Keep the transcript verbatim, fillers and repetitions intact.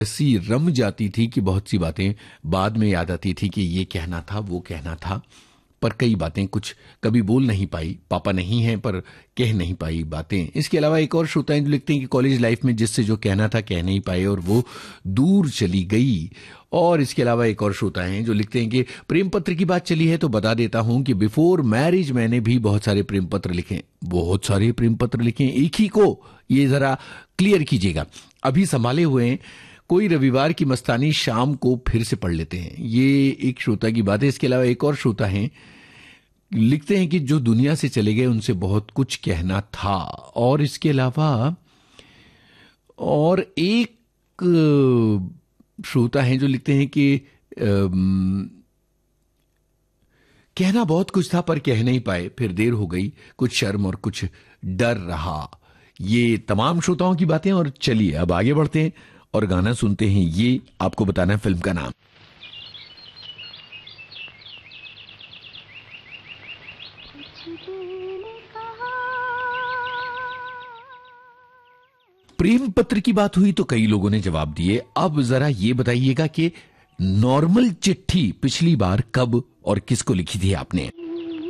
ऐसी रम जाती थी कि बहुत सी बातें बाद में याद आती थी कि ये कहना था, वो कहना था, पर कई बातें कुछ कभी बोल नहीं पाई। पापा नहीं हैं पर कह नहीं पाई बातें। इसके अलावा एक और श्रोता हैं जो लिखते हैं कि कॉलेज लाइफ में जिससे जो कहना था कह नहीं पाए और वो दूर चली गई। और इसके अलावा एक और श्रोता हैं जो लिखते हैं कि प्रेम पत्र की बात चली है तो बता देता हूं कि बिफोर मैरिज मैंने भी बहुत सारे प्रेम पत्र लिखे। बहुत सारे प्रेम पत्र लिखे, एक ही को, ये जरा क्लियर कीजिएगा। अभी संभाले हुए हैं, कोई रविवार की मस्तानी शाम को फिर से पढ़ लेते हैं। ये एक श्रोता की बात है। इसके अलावा एक और श्रोता हैं, लिखते हैं कि जो दुनिया से चले गए उनसे बहुत कुछ कहना था। और इसके अलावा और एक श्रोता हैं जो लिखते हैं कि अम, कहना बहुत कुछ था पर कह नहीं पाए, फिर देर हो गई, कुछ शर्म और कुछ डर रहा। ये तमाम श्रोताओं की बातें। और चलिए अब आगे बढ़ते हैं और गाना सुनते हैं। ये आपको बताना है फिल्म का नाम। प्रेम पत्र की बात हुई तो कई लोगों ने जवाब दिए। अब जरा ये बताइएगा कि नॉर्मल चिट्ठी पिछली बार कब और किसको लिखी थी आपने?